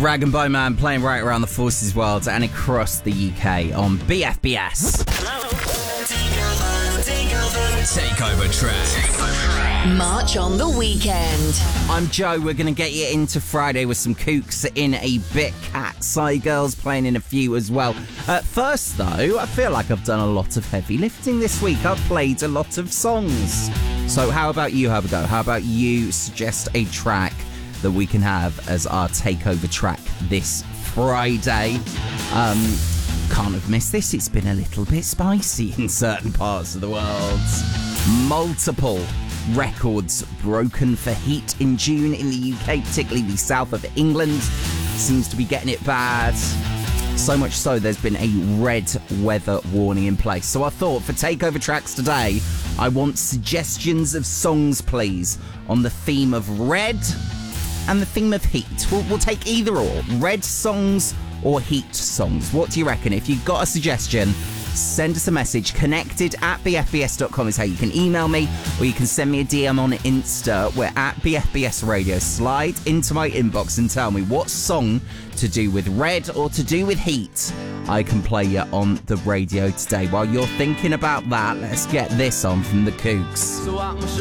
Rag and Bowman playing right around the Forces world and across the UK on BFBS. Takeover track. March on the weekend. I'm Joe. We're going to get you into Friday with some kooks in a bit. Cat Side Girls playing in a few as well. First, though, I feel like I've done a lot of heavy lifting this week. I've played a lot of songs. So how about you have a go? How about you suggest a track that we can have as our takeover track this Friday? Can't have missed this. It's been a little bit spicy in certain parts of the world. Multiple records broken for heat in June in the UK, particularly the south of England. Seems to be getting it bad. So much so there's been a red weather warning in place. So I thought for takeover tracks today, I want suggestions of songs, please, on the theme of red and the theme of heat. We'll take either or. Red songs or heat songs. What do you reckon? If you've got a suggestion, send us a message. connected@bfbs.com is how you can email me, or you can send me a DM on Insta. We're at BFBS Radio. Slide into my inbox and tell me what song to do with red or to do with heat I can play you on the radio today. While you're thinking about that, let's get this on from the Kooks. So I